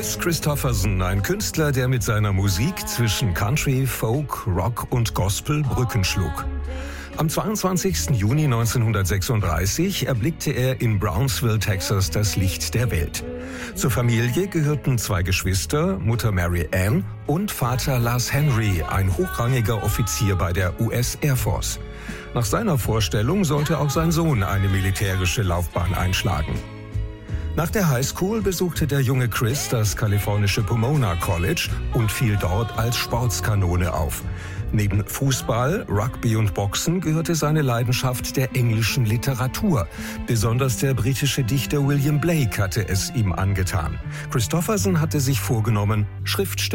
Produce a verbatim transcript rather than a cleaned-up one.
Kris Kristofferson, ein Künstler, der mit seiner Musik zwischen Country, Folk, Rock und Gospel Brücken schlug. Am zweiundzwanzigsten Juni neunzehnhundertsechsunddreißig erblickte er in Brownsville, Texas, das Licht der Welt. Zur Familie gehörten zwei Geschwister, Mutter Mary Ann und Vater Lars Henry, ein hochrangiger Offizier bei der U S Air Force. Nach seiner Vorstellung sollte auch sein Sohn eine militärische Laufbahn einschlagen. Nach der Highschool besuchte der junge Kris das kalifornische Pomona College und fiel dort als Sportskanone auf. Neben Fußball, Rugby und Boxen gehörte seine Leidenschaft der englischen Literatur. Besonders der britische Dichter William Blake hatte es ihm angetan. Kristofferson hatte sich vorgenommen, Schriftsteller